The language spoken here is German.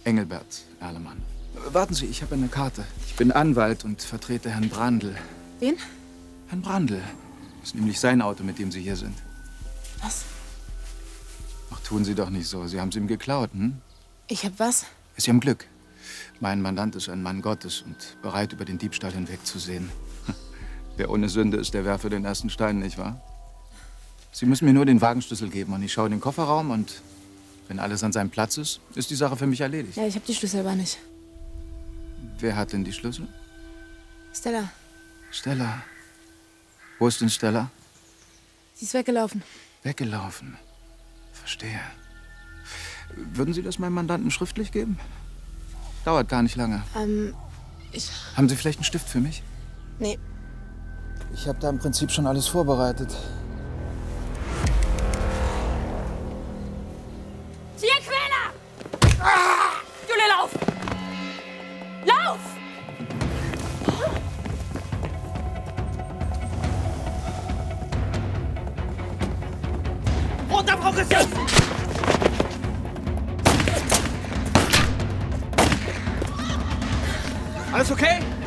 Engelbert Erlemann. Warten Sie, ich habe eine Karte. Ich bin Anwalt und vertrete Herrn Brandl. Wen? Herrn Brandl. Das ist nämlich sein Auto, mit dem Sie hier sind. Was? Ach, tun Sie doch nicht so. Sie haben es ihm geklaut, hm? Ich hab was? Sie haben Glück. Mein Mandant ist ein Mann Gottes und bereit, über den Diebstahl hinwegzusehen. Wer ohne Sünde ist, der werfe den ersten Stein, nicht wahr? Sie müssen mir nur den Wagenschlüssel geben und ich schaue in den Kofferraum und wenn alles an seinem Platz ist, ist die Sache für mich erledigt. Ja, ich hab die Schlüssel aber nicht. Wer hat denn die Schlüssel? Stella. Stella. Wo ist denn Stella? Sie ist weggelaufen. Weggelaufen. Verstehe. Würden Sie das meinem Mandanten schriftlich geben? Dauert gar nicht lange. Haben Sie vielleicht einen Stift für mich? Nee. Ich habe da im Prinzip schon alles vorbereitet. Tierquäler! Jule, lauf! Lauf! Runter, Frau Christian! Alles okay?